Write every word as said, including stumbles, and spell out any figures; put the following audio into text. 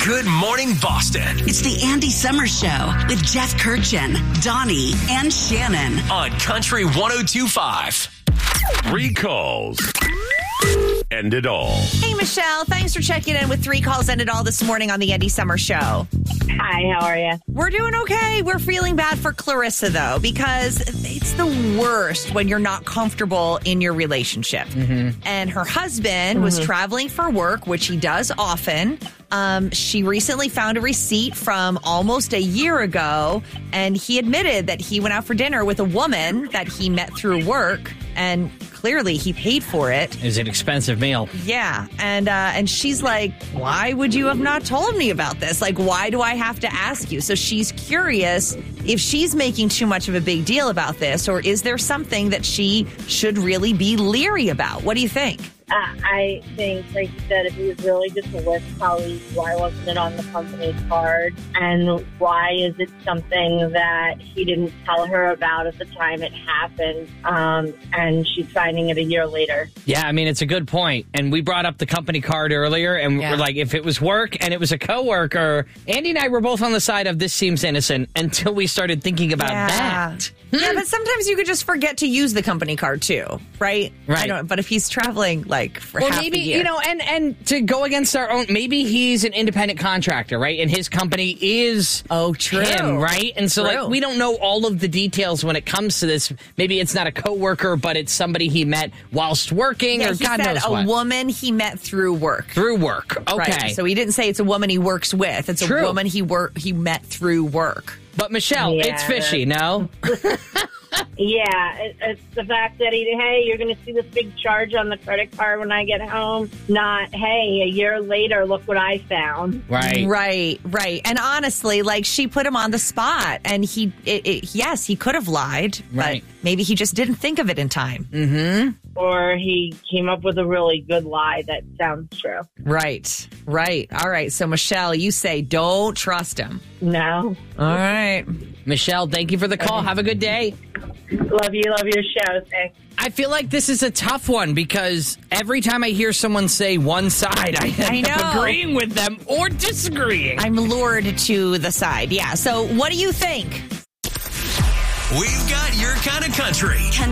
Good Morning Boston. It's the Andy Summers Show with Jeff Kirchin, Donnie, and Shannon. On Country one oh two point five. Three calls. End it all. Hey, Michelle. Thanks for checking in with Three Calls End It All this morning on the Andy Summers Show. Hi, how are you? We're doing okay. We're feeling bad for Clarissa, though, because it's the worst when you're not comfortable in your relationship. Mm-hmm. And her husband mm-hmm. was traveling for work, which he does often. Um, she recently found a receipt from almost a year ago, and he admitted that he went out for dinner with a woman that he met through work, and clearly he paid for it. It was an expensive meal. Yeah, and uh, and she's like, why would you have not told me about this? Like, why do I have to ask you? So she's curious if she's making too much of a big deal about this, or is there something that she should really be leery about? What do you think? Uh, I think, like you said, if he was really just a work colleague, why wasn't it on the company card? And why is it something that he didn't tell her about at the time it happened? Um, and she's finding it a year later. Yeah, I mean, it's a good point. And we brought up the company card earlier, and yeah. we're like, if it was work and it was a coworker, Andy and I were both on the side of this seems innocent until we started thinking about yeah. that. Yeah, but sometimes you could just forget to use the company card too, right? Right. I don't, but if he's traveling like for well, half maybe the year. you know, and and to go against our own, maybe he's an independent contractor, right? And his company is oh true, him, right? And so true. like we don't know all of the details when it comes to this. Maybe it's not a coworker, but it's somebody he met whilst working, yeah, or he God said knows a what. woman he met through work. Through work, okay. Right. So he didn't say it's a woman he works with. It's True. a woman he work he met through work. But Michelle, yeah. it's fishy, no? Yeah, it, it's the fact that, he, hey, you're going to see this big charge on the credit card when I get home. Not, hey, a year later, look what I found. Right. Right, right. And honestly, like, she put him on the spot. And he, it, it, yes, he could have lied. Right. But maybe he just didn't think of it in time. Mm-hmm. Or he came up with a really good lie that sounds true. Right, right. All right. So, Michelle, you say don't trust him. No. All right. Michelle, thank you for the call. Have a good day. Love you. Love your show. Thanks. I feel like this is a tough one because every time I hear someone say one side, I end I up know. agreeing with them or disagreeing. I'm lured to the side. Yeah. So what do you think? We've got your kind of country.